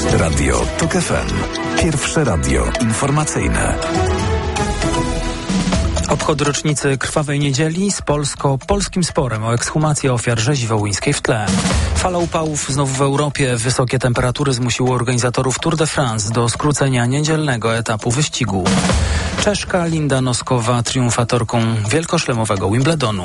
Radio TOK FM. Pierwsze radio informacyjne. Obchody rocznicy Krwawej Niedzieli z polskim sporem o ekshumację ofiar rzezi wołyńskiej w tle. Fala upałów znów w Europie. Wysokie temperatury zmusiły organizatorów Tour de France do skrócenia niedzielnego etapu wyścigu. Czeszka Linda Noskowa triumfatorką wielkoszlemowego Wimbledonu.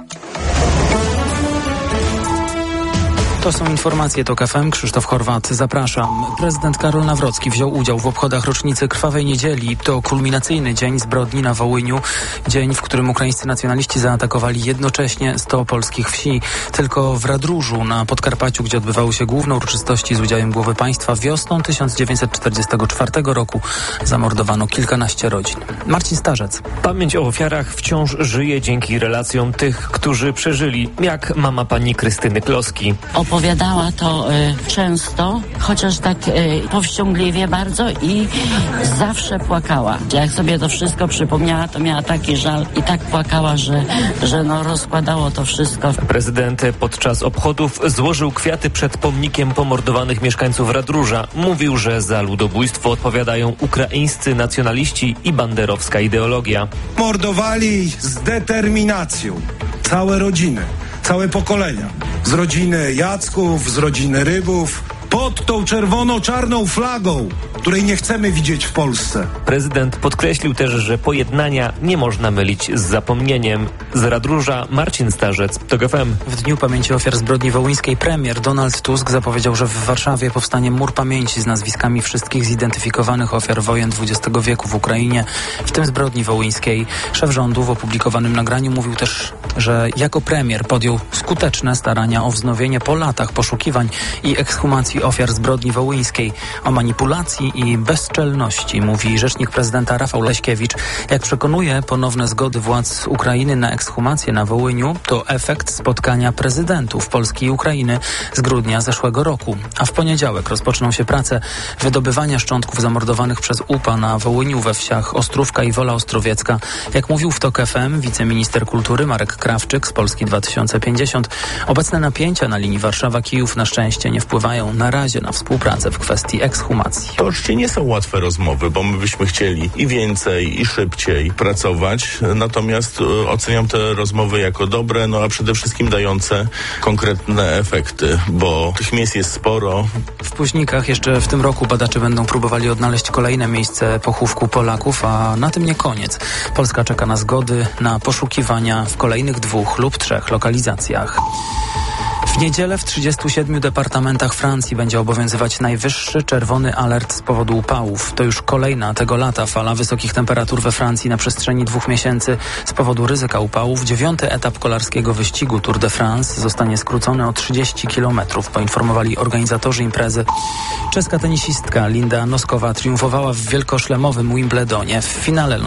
To są informacje TOK FM. Krzysztof Horwat, zapraszam. Prezydent Karol Nawrocki wziął udział w obchodach rocznicy Krwawej Niedzieli. To kulminacyjny dzień zbrodni na Wołyniu. Dzień, w którym ukraińscy nacjonaliści zaatakowali jednocześnie 100 polskich wsi. Tylko w Radróżu na Podkarpaciu, gdzie odbywały się główne uroczystości z udziałem głowy państwa, wiosną 1944 roku zamordowano kilkanaście rodzin. Marcin Starzec. Pamięć o ofiarach wciąż żyje dzięki relacjom tych, którzy przeżyli, jak mama pani Krystyny Kloski. Opowiadała to często, chociaż tak powściągliwie bardzo i zawsze płakała. Jak sobie to wszystko przypomniała, to miała taki żal i tak płakała, że rozkładało to wszystko. Prezydent podczas obchodów złożył kwiaty przed pomnikiem pomordowanych mieszkańców Radróża. Mówił, że za ludobójstwo odpowiadają ukraińscy nacjonaliści i banderowska ideologia. Mordowali z determinacją całe rodziny, całe pokolenia. Z rodziny Jacków, z rodziny Rybów, pod tą czerwono-czarną flagą, której nie chcemy widzieć w Polsce. Prezydent podkreślił też, że pojednania nie można mylić z zapomnieniem. Z Radróża Marcin Starzec, TOK FM. W Dniu Pamięci Ofiar Zbrodni Wołyńskiej premier Donald Tusk zapowiedział, że w Warszawie powstanie mur pamięci z nazwiskami wszystkich zidentyfikowanych ofiar wojen XX wieku w Ukrainie, w tym zbrodni wołyńskiej. Szef rządu w opublikowanym nagraniu mówił też, że jako premier podjął skuteczne starania o wznowienie po latach poszukiwań i ekshumacji ofiar zbrodni wołyńskiej. O manipulacji i bezczelności mówi rzecznik prezydenta Rafał Leśkiewicz. Jak przekonuje, ponowne zgody władz Ukrainy na ekshumację na Wołyniu to efekt spotkania prezydentów Polski i Ukrainy z grudnia zeszłego roku. A w poniedziałek rozpoczną się prace wydobywania szczątków zamordowanych przez UPA na Wołyniu we wsiach Ostrówka i Wola Ostrowiecka. Jak mówił w TOK FM wiceminister kultury Marek Krawczyk z Polski 2050, obecne napięcia na linii Warszawa-Kijów na szczęście nie wpływają na razie na współpracę w kwestii ekshumacji. To oczywiście nie są łatwe rozmowy, bo my byśmy chcieli i więcej, i szybciej pracować, natomiast oceniam te rozmowy jako dobre, a przede wszystkim dające konkretne efekty, bo tych miejsc jest sporo. W Późnikach jeszcze w tym roku badacze będą próbowali odnaleźć kolejne miejsce pochówku Polaków, a na tym nie koniec. Polska czeka na zgody na poszukiwania w kolejnych 2 lub 3 lokalizacjach. W niedzielę w 37 departamentach Francji będzie obowiązywać najwyższy czerwony alert z powodu upałów. To już kolejna tego lata fala wysokich temperatur we Francji na przestrzeni 2 miesięcy z powodu ryzyka upałów. 9. etap kolarskiego wyścigu Tour de France zostanie skrócony o 30 km, poinformowali organizatorzy imprezy. Czeska tenisistka Linda Noskowa triumfowała w wielkoszlemowym Wimbledonie. W finale